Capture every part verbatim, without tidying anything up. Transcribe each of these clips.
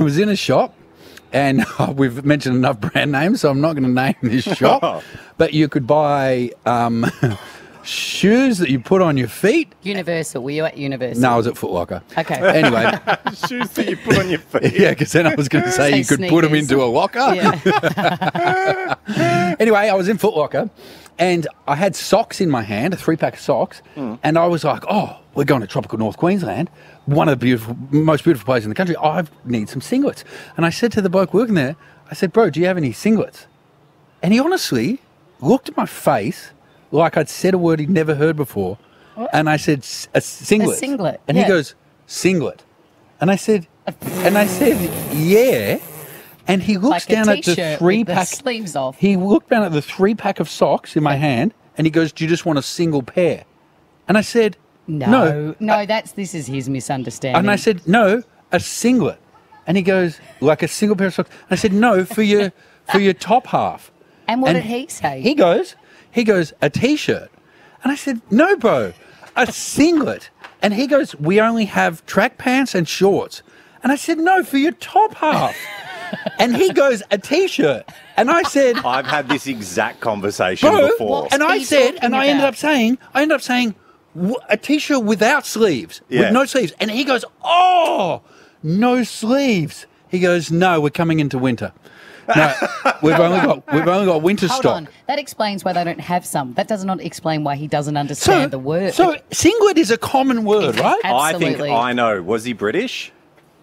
was in a shop, and oh, we've mentioned enough brand names, so I'm not going to name this shop. But you could buy um, shoes that you put on your feet. Universal. Were you at Universal? No, I was at Foot Locker. Okay. Anyway. Shoes that you put on your feet. Yeah, because then I was going to say, Say you could put them sneakers. into a locker. Yeah. Anyway, I was in Foot Locker, and I had socks in my hand, a three-pack of socks, Mm. and I was like, oh, we're going to tropical North Queensland, one of the beautiful, most beautiful places in the country. I need some singlets. And I said to the bloke working there, I said, bro, do you have any singlets? And he honestly looked at my face like I'd said a word he'd never heard before. What? And I said, "S- a singlet. A singlet, And yeah. he goes, singlet. And I said, and I said, yeah. And he looks Like a down at the t-shirt three with the pack. sleeves off. He looked down at the three pack of socks in my hand, and he goes, "Do you just want a single pair?" And I said, No. "No." No, that's this is his misunderstanding. And I said, "No, a singlet." And he goes, "Like a single pair of socks?" And I said, "No, for your for your top half." And what and did he say? He goes, he goes, "A t-shirt." And I said, "No, bro, a singlet." And he goes, "We only have track pants and shorts." And I said, "No, for your top half." And he goes, "A t-shirt." And I said, I've had this exact conversation "Bro," before. What? and I are you said, talking and I ended about? up saying, I ended up saying, "W- a t-shirt without sleeves, Yeah. with no sleeves. And he goes, "Oh, no sleeves." He goes, "No, we're coming into winter. No, we've only got we've only got winter Hold stock." on. That explains why they don't have some. That does not explain why he doesn't understand the word. So singlet is a common word, right? I think Absolutely. I know. Was he British?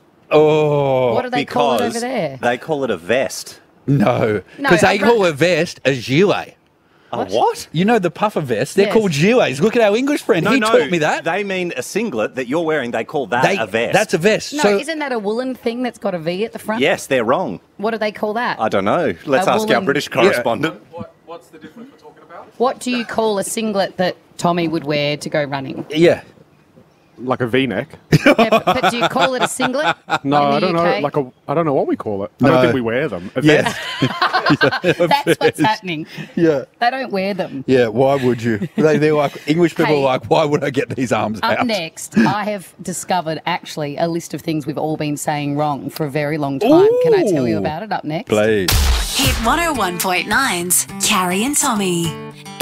Oh, what do they call it Because over there? they call it a vest. no, No, because they a call ra- a vest a gilet. A what? You know the puffer vests? They're Yes. called gilets. Look at our English friend. No, he no. taught me that. They mean a singlet that you're wearing. They call that They- a vest. That's a vest. No, so isn't that a woolen thing that's got a V at the front? Yes, they're wrong. What do they call that? I don't know. Let's A ask our woolen- British correspondent. What, what's the difference we're talking about? What do you call a singlet that Tommy would wear to go running? yeah. Like a V-neck? Yeah, but, but do you call it a singlet? No, in I the don't U K? know. Like a, I don't know what we call it. I No. don't think we wear them. A Yes. vest. That's what's happening. Yeah. They don't wear them. Yeah, why would you? They, they're like, English people Hey. are like, why would I get these arms Up out? next, I have discovered actually a list of things we've all been saying wrong for a very long time. Can I tell you Ooh. about it up next? Please. Hit one oh one point nine's Carrie and Tommy.